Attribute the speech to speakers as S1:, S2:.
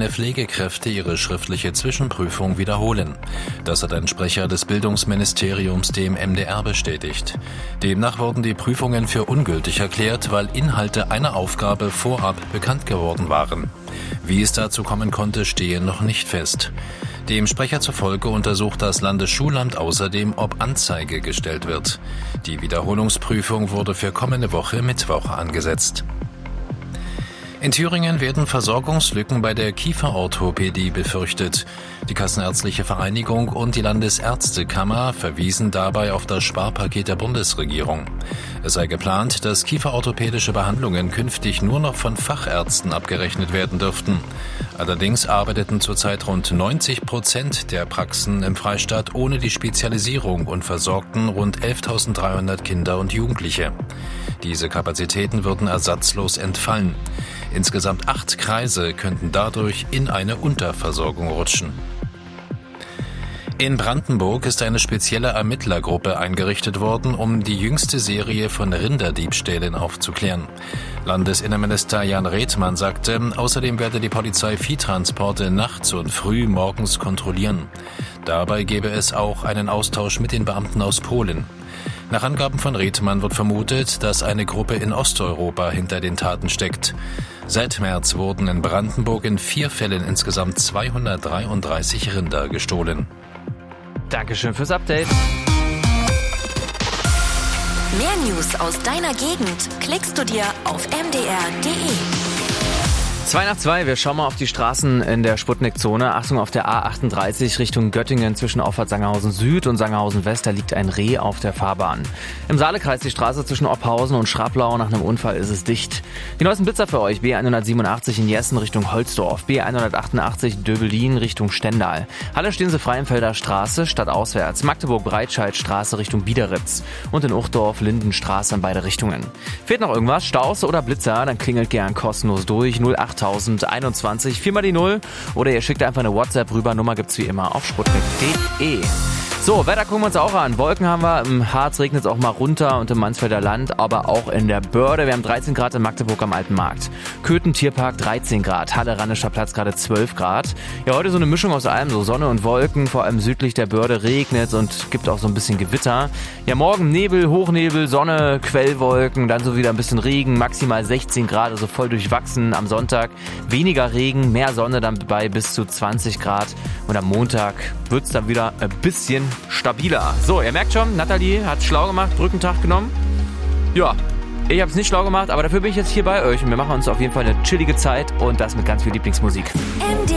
S1: keine Pflegekräfte ihre schriftliche Zwischenprüfung wiederholen. Das hat ein Sprecher des Bildungsministeriums dem MDR bestätigt. Demnach wurden die Prüfungen für ungültig erklärt, weil Inhalte einer Aufgabe vorab bekannt geworden waren. Wie es dazu kommen konnte, stehe noch nicht fest. Dem Sprecher zufolge untersucht das Landesschulamt außerdem, ob Anzeige gestellt wird. Die Wiederholungsprüfung wurde für kommende Woche Mittwoch angesetzt. In Thüringen werden Versorgungslücken bei der Kieferorthopädie befürchtet. Die Kassenärztliche Vereinigung und die Landesärztekammer verwiesen dabei auf das Sparpaket der Bundesregierung. Es sei geplant, dass kieferorthopädische Behandlungen künftig nur noch von Fachärzten abgerechnet werden dürften. Allerdings arbeiteten zurzeit rund 90% der Praxen im Freistaat ohne die Spezialisierung und versorgten rund 11.300 Kinder und Jugendliche. Diese Kapazitäten würden ersatzlos entfallen. Insgesamt 8 Kreise könnten dadurch in eine Unterversorgung rutschen. In Brandenburg ist eine spezielle Ermittlergruppe eingerichtet worden, um die jüngste Serie von Rinderdiebstählen aufzuklären. Landesinnenminister Jan Redmann sagte, außerdem werde die Polizei Viehtransporte nachts und früh morgens kontrollieren. Dabei gebe es auch einen Austausch mit den Beamten aus Polen. Nach Angaben von Redmann wird vermutet, dass eine Gruppe in Osteuropa hinter den Taten steckt. Seit März wurden in Brandenburg in 4 Fällen insgesamt 233 Rinder gestohlen.
S2: Dankeschön fürs Update.
S3: Mehr News aus deiner Gegend klickst du dir auf mdr.de.
S2: 2:02, wir schauen mal auf die Straßen in der Sputnik-Zone. Achtung, auf der A38 Richtung Göttingen zwischen Auffahrt Sangerhausen Süd und Sangerhausen West, da liegt ein Reh auf der Fahrbahn. Im Saalekreis die Straße zwischen Oppausen und Schraplau, nach einem Unfall ist es dicht. Die neuesten Blitzer für euch, B187 in Jessen Richtung Holzdorf, B188 Döbelin Richtung Stendal. Halle stehen sie Freienfelder Straße, stadtauswärts, Magdeburg-Breitscheid-Straße Richtung Biederitz und in Uchtdorf Lindenstraße in beide Richtungen. Fehlt noch irgendwas, Staus oder Blitzer, dann klingelt gern kostenlos durch 08021 4 mal die 0 oder ihr schickt einfach eine WhatsApp rüber. Nummer gibt's wie immer auf sputnik.de. So, Wetter gucken wir uns auch an. Wolken haben wir, im Harz regnet es auch mal runter und im Mansfelder Land, aber auch in der Börde. Wir haben 13 Grad in Magdeburg am Alten Markt. Köthen Tierpark 13 Grad, Halle Rheinischer Platz gerade 12 Grad. Ja, heute so eine Mischung aus allem, so Sonne und Wolken, vor allem südlich der Börde regnet und gibt auch so ein bisschen Gewitter. Ja, morgen Nebel, Hochnebel, Sonne, Quellwolken, dann so wieder ein bisschen Regen, maximal 16 Grad, also voll durchwachsen. Am Sonntag weniger Regen, mehr Sonne dann bei bis zu 20 Grad und am Montag wird's dann wieder ein bisschen stabiler. So, ihr merkt schon, Nathalie hat schlau gemacht, Brückentag genommen. Ja, ich habe es nicht schlau gemacht, aber dafür bin ich jetzt hier bei euch und wir machen uns auf jeden Fall eine chillige Zeit und das mit ganz viel Lieblingsmusik.